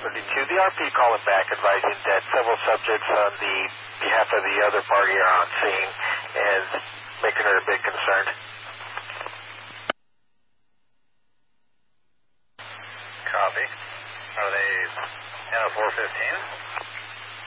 1232. The RP calling back advising that several subjects on the behalf of the other party are on scene and making her a bit concerned. Copy. Are they in a 415?